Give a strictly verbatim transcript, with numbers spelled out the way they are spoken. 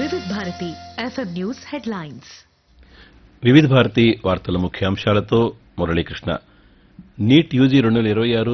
వివిధ Bharati FM news headlines. వివిధ భారతి వార్తల ముఖ్యాంశాలతో మురళీకృష్ణ. నీట్ యూజీ రెండు వేల ఇరవై ఆరు